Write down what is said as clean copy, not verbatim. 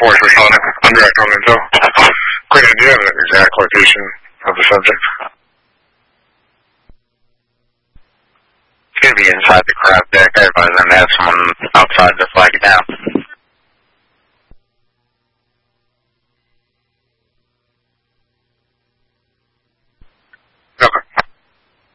force responding. I'm direct on intel. Great, do you have an exact location of the subject? It's going to be inside the crab deck. I advise them to have someone outside to flag it down.